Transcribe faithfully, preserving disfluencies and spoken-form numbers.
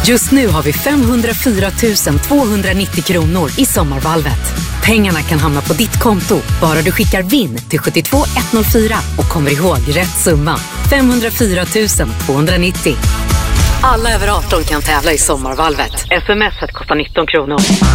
Just nu har vi femhundrafyra tusen tvåhundranittio kronor i sommarvalvet. Pengarna kan hamna på ditt konto bara du skickar vinn till sju två ett noll fyra och kommer ihåg rätt summa. femhundrafyra tusen tvåhundranittio. Alla över arton kan tävla i sommarvalvet. Smset kostar nitton kronor.